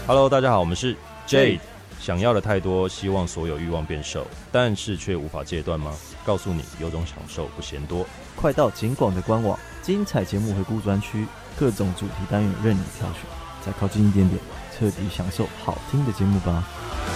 Hello， 大家好，我们是 Jade。想要的太多，希望所有欲望变瘦，但是却无法戒断吗？告诉你，有种享受不嫌多。 快到警广的官网，精彩节目回顾专区，各种主题单元任你挑选，再靠近一点点，彻底享受好听的节目吧。